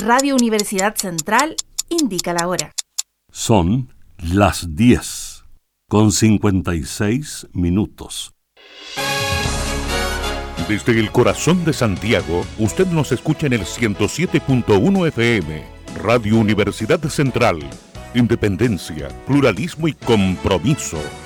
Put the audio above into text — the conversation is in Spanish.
Radio Universidad Central indica la hora. Son las 10:56. Desde el corazón de Santiago, usted nos escucha en el 107.1 FM, Radio Universidad Central. Independencia, pluralismo y compromiso.